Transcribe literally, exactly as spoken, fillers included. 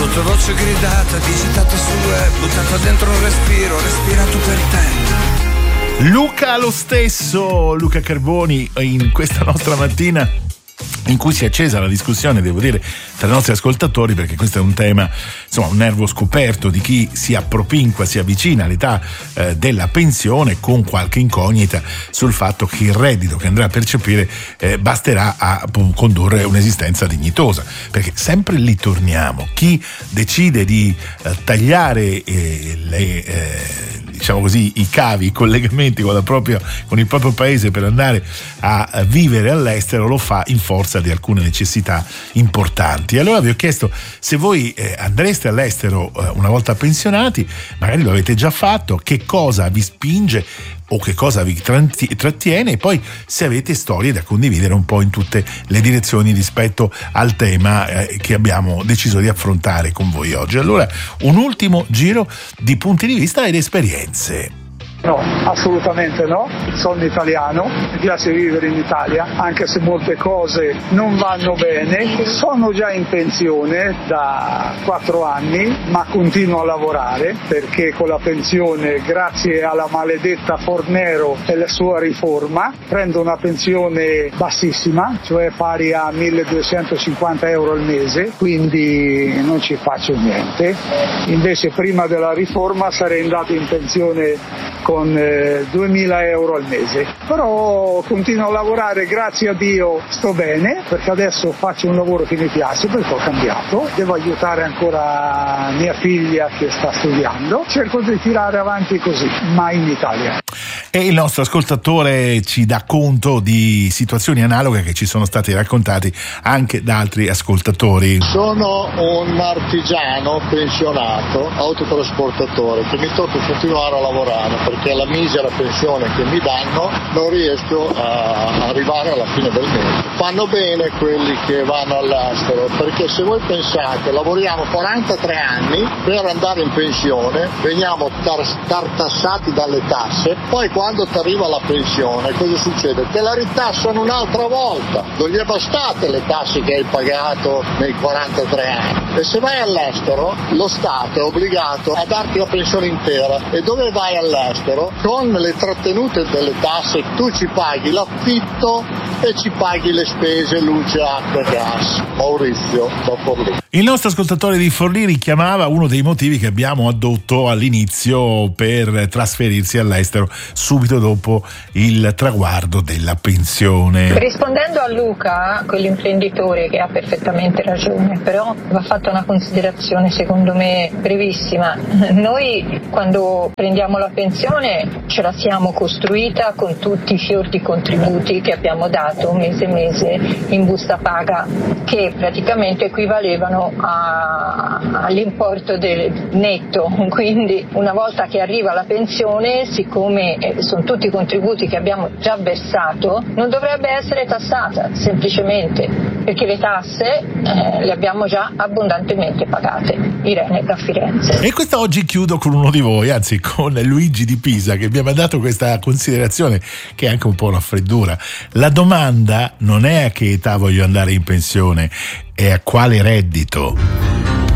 Sottovoce gridata, digitata sul web, buttata dentro un respiro, respirato per te. Luca lo stesso, Luca Carboni, in questa nostra mattina in cui si è accesa la discussione, devo dire, tra i nostri ascoltatori, perché questo è un tema, insomma, un nervo scoperto di chi si appropinqua, si avvicina all'età eh, della pensione con qualche incognita sul fatto che il reddito che andrà a percepire eh, basterà a condurre un'esistenza dignitosa, perché sempre lì torniamo. Chi decide di eh, tagliare eh, le eh, diciamo così, i cavi, i collegamenti con, la propria, con il proprio paese per andare a, a vivere all'estero, lo fa in forza di alcune necessità importanti. Allora vi ho chiesto se voi eh, andreste all'estero eh, una volta pensionati, magari lo avete già fatto, che cosa vi spinge o che cosa vi trattiene, e poi se avete storie da condividere un po' in tutte le direzioni rispetto al tema eh, che abbiamo deciso di affrontare con voi oggi. Allora, un ultimo giro di punti di vista ed esperienze. No, assolutamente no, sono italiano, mi piace vivere in Italia, anche se molte cose non vanno bene. Sono già in pensione da quattro anni, ma continuo a lavorare perché con la pensione, grazie alla maledetta Fornero e la sua riforma, prendo una pensione bassissima, cioè pari a milleduecentocinquanta euro al mese, quindi non ci faccio niente. Invece prima della riforma sarei andato in pensione con eh, duemila euro al mese, però continuo a lavorare, grazie a Dio sto bene, perché adesso faccio un lavoro che mi piace, perché ho cambiato, devo aiutare ancora mia figlia che sta studiando, cerco di tirare avanti così, ma in Italia. E il nostro ascoltatore ci dà conto di situazioni analoghe che ci sono state raccontate anche da altri ascoltatori. Sono un artigiano pensionato, autotrasportatore, che mi tocca continuare a lavorare perché la misera pensione che mi danno non riesco a arrivare alla fine del mese. Fanno bene quelli che vanno all'estero, perché se voi pensate, lavoriamo quarantatré anni per andare in pensione, veniamo tar- tartassati dalle tasse, poi quando ti arriva la pensione cosa succede? Te la ritassano un'altra volta, non gli è bastate le tasse che hai pagato nei quarantatré anni, e se vai all'estero lo Stato è obbligato a darti la pensione intera, e dove vai all'estero con le trattenute delle tasse tu ci paghi l'affitto e ci paghi le spese luce, acqua e gas. Maurizio da Forlì. Il nostro ascoltatore di Forlì richiamava uno dei motivi che abbiamo addotto all'inizio per trasferirsi all'estero subito dopo il traguardo della pensione. Rispondendo a Luca, quell'imprenditore, che ha perfettamente ragione, però va fatta una considerazione secondo me brevissima. Noi quando prendiamo la pensione ce la siamo costruita con tutti i fior di contributi che abbiamo dato mese a mese in busta paga, che praticamente equivalevano a, all'importo del netto. Quindi una volta che arriva la pensione, siccome eh, sono tutti i contributi che abbiamo già versato, non dovrebbe essere tassata, semplicemente perché le tasse eh, le abbiamo già abbondantemente pagate. Irene da Firenze. E quest'oggi chiudo con uno di voi, anzi con Luigi di Pisa, che mi ha mandato questa considerazione che è anche un po' una freddura. La domanda non è a che età voglio andare in pensione, è a quale reddito.